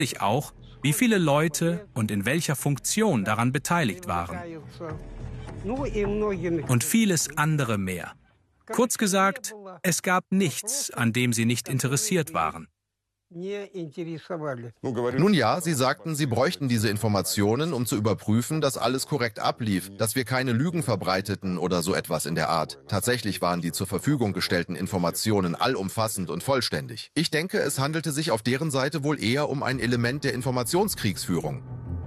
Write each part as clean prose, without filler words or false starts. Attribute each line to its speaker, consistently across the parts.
Speaker 1: sich auch, wie viele Leute und in welcher Funktion daran beteiligt waren. Und vieles andere mehr. Kurz gesagt, es gab nichts, an dem sie nicht interessiert waren.
Speaker 2: Nun ja, Sie sagten, Sie bräuchten diese Informationen, um zu überprüfen, dass alles korrekt ablief, dass wir keine Lügen verbreiteten oder so etwas in der Art. Tatsächlich waren die zur Verfügung gestellten Informationen allumfassend und vollständig. Ich denke, es handelte sich auf deren Seite wohl eher um ein Element der Informationskriegsführung.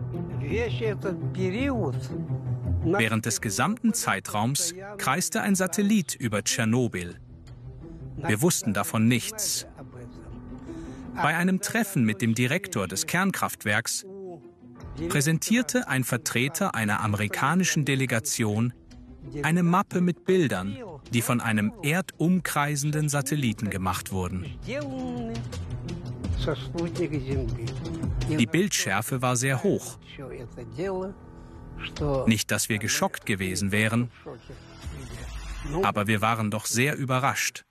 Speaker 1: Während des gesamten Zeitraums kreiste ein Satellit über Tschernobyl. Wir wussten davon nichts. Bei einem Treffen mit dem Direktor des Kernkraftwerks präsentierte ein Vertreter einer amerikanischen Delegation eine Mappe mit Bildern, die von einem erdumkreisenden Satelliten gemacht wurden. Die Bildschärfe war sehr hoch. Nicht, dass wir geschockt gewesen wären, aber wir waren doch sehr überrascht.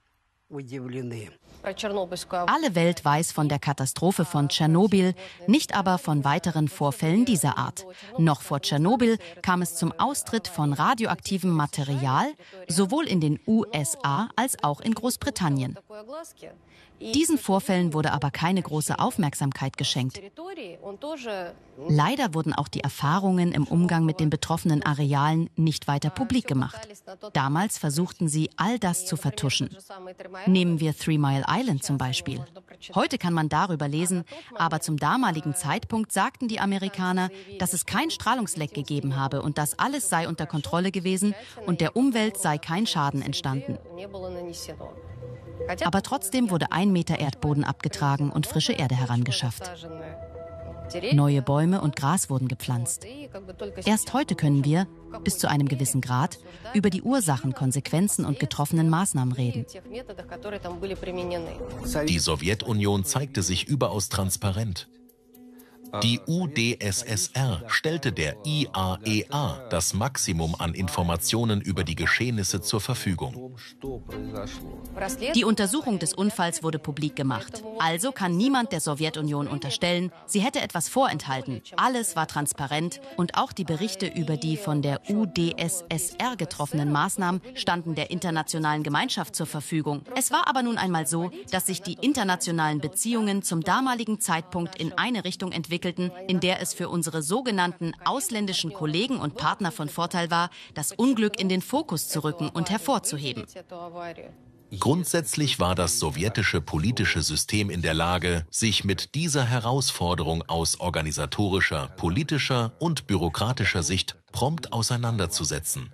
Speaker 3: Alle Welt weiß von der Katastrophe von Tschernobyl, nicht aber von weiteren Vorfällen dieser Art. Noch vor Tschernobyl kam es zum Austritt von radioaktivem Material, sowohl in den USA als auch in Großbritannien. Diesen Vorfällen wurde aber keine große Aufmerksamkeit geschenkt. Leider wurden auch die Erfahrungen im Umgang mit den betroffenen Arealen nicht weiter publik gemacht. Damals versuchten sie, all das zu vertuschen. Nehmen wir 3 Mile Island zum Beispiel. Heute kann man darüber lesen, aber zum damaligen Zeitpunkt sagten die Amerikaner, dass es kein Strahlungsleck gegeben habe und dass alles sei unter Kontrolle gewesen und der Umwelt sei kein Schaden entstanden. Aber trotzdem wurde 1 Meter Erdboden abgetragen und frische Erde herangeschafft. Neue Bäume und Gras wurden gepflanzt. Erst heute können wir, bis zu einem gewissen Grad, über die Ursachen, Konsequenzen und getroffenen Maßnahmen reden.
Speaker 4: Die Sowjetunion zeigte sich überaus transparent. Die UdSSR stellte der IAEA das Maximum an Informationen über die Geschehnisse zur Verfügung.
Speaker 3: Die Untersuchung des Unfalls wurde publik gemacht. Also kann niemand der Sowjetunion unterstellen, sie hätte etwas vorenthalten. Alles war transparent und auch die Berichte über die von der UdSSR getroffenen Maßnahmen standen der internationalen Gemeinschaft zur Verfügung. Es war aber nun einmal so, dass sich die internationalen Beziehungen zum damaligen Zeitpunkt in eine Richtung entwickelten, in der es für unsere sogenannten ausländischen Kollegen und Partner von Vorteil war, das Unglück in den Fokus zu rücken und hervorzuheben.
Speaker 4: Grundsätzlich war das sowjetische politische System in der Lage, sich mit dieser Herausforderung aus organisatorischer, politischer und bürokratischer Sicht prompt auseinanderzusetzen.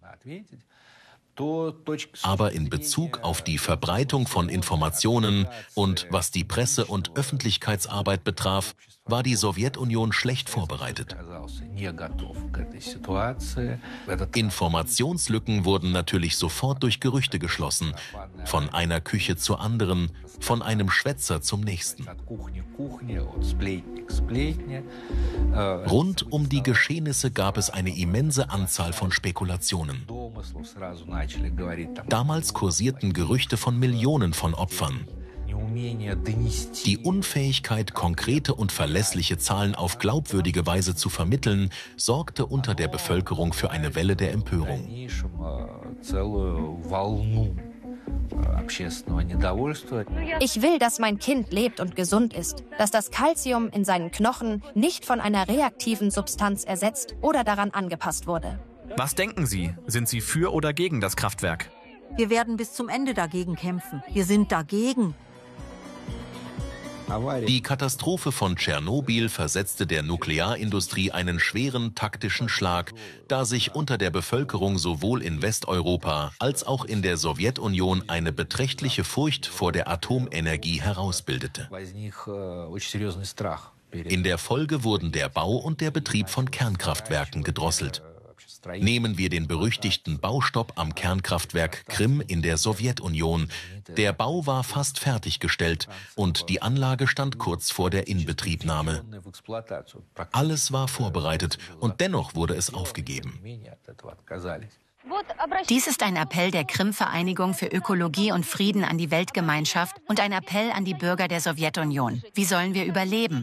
Speaker 4: Aber in Bezug auf die Verbreitung von Informationen und was die Presse- und Öffentlichkeitsarbeit betraf, war die Sowjetunion schlecht vorbereitet. Informationslücken wurden natürlich sofort durch Gerüchte geschlossen, von einer Küche zur anderen, von einem Schwätzer zum nächsten. Rund um die Geschehnisse gab es eine immense Anzahl von Spekulationen. Damals kursierten Gerüchte von Millionen von Opfern. Die Unfähigkeit, konkrete und verlässliche Zahlen auf glaubwürdige Weise zu vermitteln, sorgte unter der Bevölkerung für eine Welle der Empörung.
Speaker 5: Ich will, dass mein Kind lebt und gesund ist, dass das Calcium in seinen Knochen nicht von einer reaktiven Substanz ersetzt oder daran angepasst wurde.
Speaker 6: Was denken Sie? Sind Sie für oder gegen das Kraftwerk?
Speaker 7: Wir werden bis zum Ende dagegen kämpfen. Wir sind dagegen.
Speaker 4: Die Katastrophe von Tschernobyl versetzte der Nuklearindustrie einen schweren taktischen Schlag, da sich unter der Bevölkerung sowohl in Westeuropa als auch in der Sowjetunion eine beträchtliche Furcht vor der Atomenergie herausbildete. In der Folge wurden der Bau und der Betrieb von Kernkraftwerken gedrosselt. Nehmen wir den berüchtigten Baustopp am Kernkraftwerk Krim in der Sowjetunion. Der Bau war fast fertiggestellt und die Anlage stand kurz vor der Inbetriebnahme. Alles war vorbereitet und dennoch wurde es aufgegeben.
Speaker 8: Dies ist ein Appell der Krim-Vereinigung für Ökologie und Frieden an die Weltgemeinschaft und ein Appell an die Bürger der Sowjetunion. Wie sollen wir überleben?